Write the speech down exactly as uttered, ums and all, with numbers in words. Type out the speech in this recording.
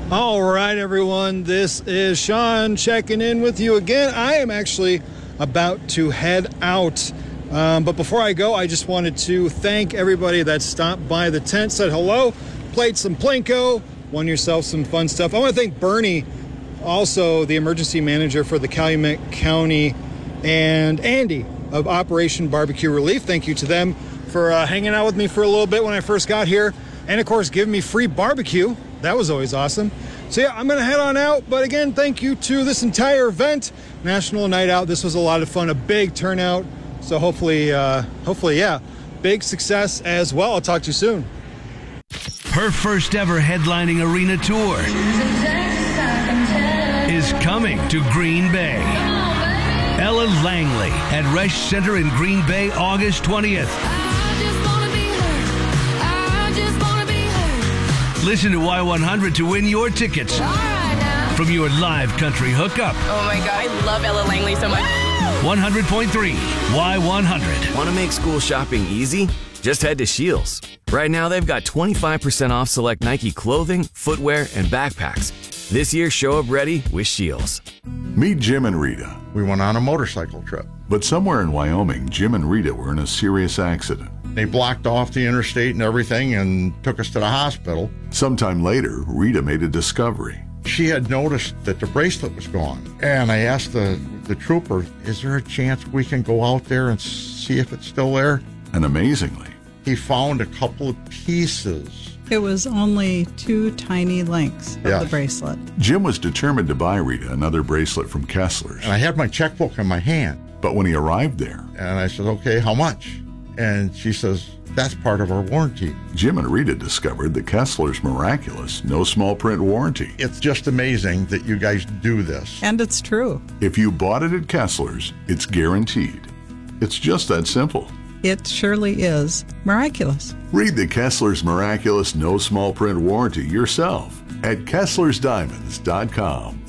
All right, everyone, this is Sean checking in with you again. I am actually about to head out. Um, but before I go, I just wanted to thank everybody that stopped by the tent, said hello, played some Plinko, won yourself some fun stuff. I want to thank Bernie, also the emergency manager for the Calumet County, and Andy of Operation Barbecue Relief. Thank you to them for uh, hanging out with me for a little bit when I first got here. And of course, giving me free barbecue. That was always awesome. So yeah, I'm gonna head on out. But again, thank you to this entire event, National Night Out. This was a lot of fun, a big turnout. So hopefully, uh, hopefully, yeah, big success as well. I'll talk to you soon. Her first ever headlining arena tour is coming to Green Bay. Ella Langley at Resch Center in Green Bay, August twentieth. Listen to Y one hundred to win your tickets from your live country hookup. Oh my God, I love Ella Langley so much. one hundred point three Y one hundred. Want to make school shopping easy? Just head to Scheels. Right now, they've got twenty-five percent off select Nike clothing, footwear, and backpacks. This year, show up ready with Scheels. Meet Jim and Rita. We went on a motorcycle trip. But somewhere in Wyoming, Jim and Rita were in a serious accident. They blocked off the interstate and everything and took us to the hospital. Sometime later, Rita made a discovery. She had noticed that the bracelet was gone. And I asked the, the trooper, is there a chance we can go out there and see if it's still there? And amazingly, he found a couple of pieces. It was only two tiny links of yes. the bracelet. Jim was determined to buy Rita another bracelet from Kessler's. And I had my checkbook in my hand. But when he arrived there, and I said, okay, how much? And she says, that's part of our warranty. Jim and Rita discovered the Kessler's miraculous no small print warranty. It's just amazing that you guys do this. And it's true. If you bought it at Kessler's, it's guaranteed. It's just that simple. It surely is miraculous. Read the Kessler's miraculous no small print warranty yourself at Kesslers Diamonds dot com.